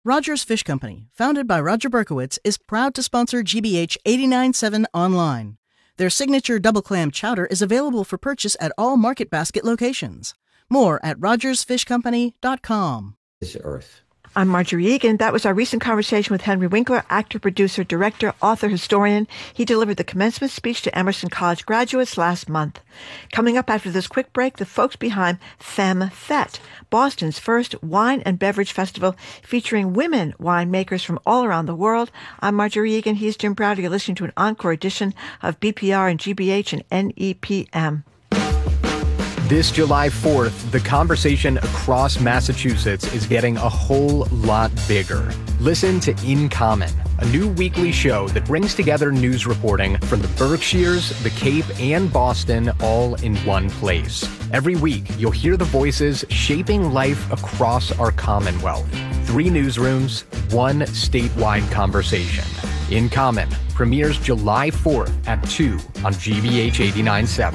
Rogers Fish Company, founded by Roger Berkowitz, is proud to sponsor GBH 89.7 online. Their signature double clam chowder is available for purchase at all Market Basket locations. More at rogersfishcompany.com. This earth. I'm Marjorie Egan. That was our recent conversation with Henry Winkler, actor, producer, director, author, historian. He delivered the commencement speech to Emerson College graduates last month. Coming up after this quick break, the folks behind Femme Fete, Boston's first wine and beverage festival featuring women winemakers from all around the world. I'm Marjorie Egan. He's Jim Browder. You're listening to an encore edition of BPR and GBH and NEPM. This July 4th, the conversation across Massachusetts is getting a whole lot bigger. Listen to In Common, a new weekly show that brings together news reporting from the Berkshires, the Cape, and Boston all in one place. Every week, you'll hear the voices shaping life across our Commonwealth. 3 newsrooms, 1 statewide conversation. In Common premieres July 4th at 2 on GBH 89.7.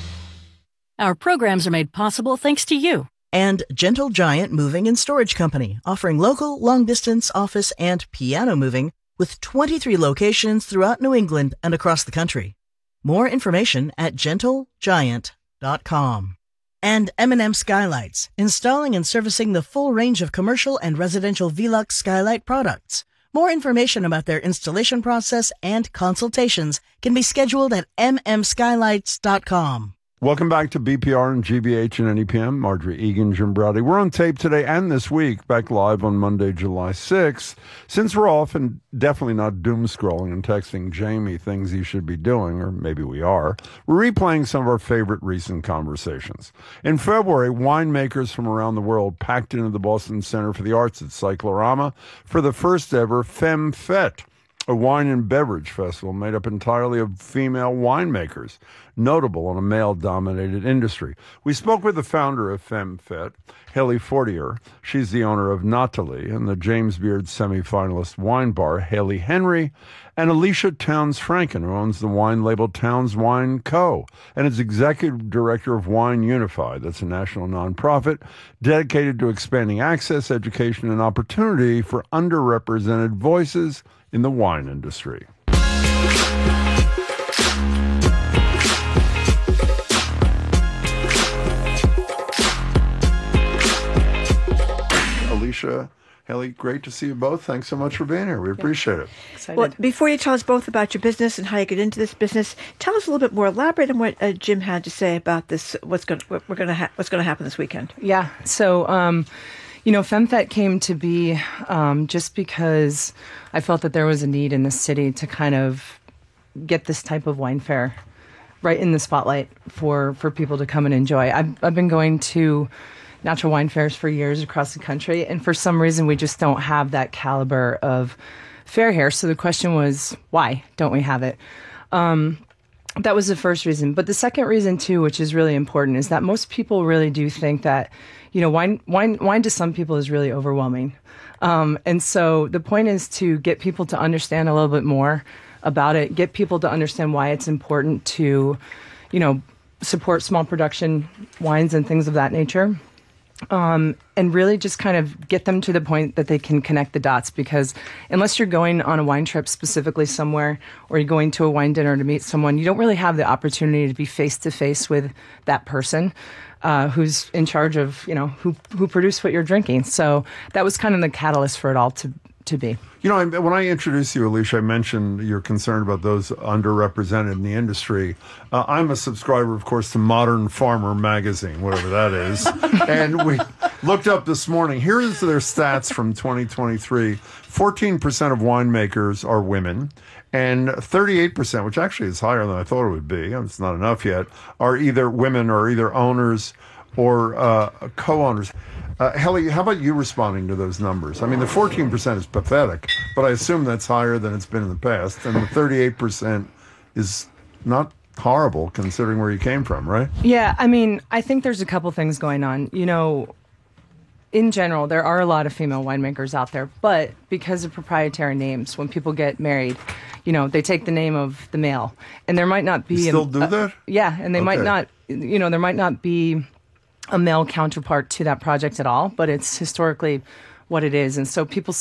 Our programs are made possible thanks to you. And Gentle Giant Moving and Storage Company, offering local, long-distance office and piano moving with 23 locations throughout New England and across the country. More information at gentlegiant.com. And M&M Skylights, installing and servicing the full range of commercial and residential Velux skylight products. More information about their installation process and consultations can be scheduled at mmskylights.com. Welcome back to BPR and GBH and NEPM. Marjorie Egan, Jim Browdy. We're on tape today and this week, back live on Monday, July 6th. Since we're off and definitely not doom scrolling and texting Jamie things he should be doing, or maybe we are, we're replaying some of our favorite recent conversations. In February, winemakers from around the world packed into the Boston Center for the Arts at Cyclorama for the first ever Femme Fete, a wine and beverage festival made up entirely of female winemakers, notable in a male-dominated industry. We spoke with the founder of Femme Fete, Haley Fortier. She's the owner of Nathalie and the James Beard semi-finalist wine bar, Haley Henry, and Alicia Towns Franken, who owns the wine label Towns Wine Co. and is executive director of Wine Unified. That's a national nonprofit dedicated to expanding access, education, and opportunity for underrepresented voices in the wine industry. Alicia, Haley, great to see you both. Thanks so much for being here. We appreciate it. Excited. Well, before you tell us both about your business and how you get into this business, tell us a little bit more. Elaborate on what Jim had to say about this. What's going to happen this weekend? Yeah. So, Femme Fete came to be just because I felt that there was a need in the city to kind of get this type of wine fair right in the spotlight for people to come and enjoy. I've been going to natural wine fairs for years across the country, and for some reason we just don't have that caliber of fair here. So the question was, why don't we have it? That was the first reason. But the second reason, too, which is really important, is that most people really do think that, wine to some people is really overwhelming. And so the point is to get people to understand a little bit more about it, get people to understand why it's important to, support small production wines and things of that nature. And really just kind of get them to the point that they can connect the dots, because unless you're going on a wine trip specifically somewhere, or you're going to a wine dinner to meet someone, you don't really have the opportunity to be face-to-face with that person who's in charge of, who produced what you're drinking. So that was kind of the catalyst for it all to be. When I introduced you, Alicia, I mentioned you're concerned about those underrepresented in the industry. I'm a subscriber, of course, to Modern Farmer magazine, whatever that is. And we looked up this morning. Here is their stats from 2023. 14% of winemakers are women, and 38%, which actually is higher than I thought it would be, it's not enough yet, are either women or either owners or co-owners. Haley, how about you responding to those numbers? I mean, the 14% is pathetic, but I assume that's higher than it's been in the past, and the 38% is not horrible considering where you came from, right? Yeah, I think there's a couple things going on. In general, there are a lot of female winemakers out there, but because of proprietary names, when people get married, they take the name of the male, and there might not be... You still do that? Yeah, and they might not, there might not be a male counterpart to that project at all, but it's historically what it is. And so people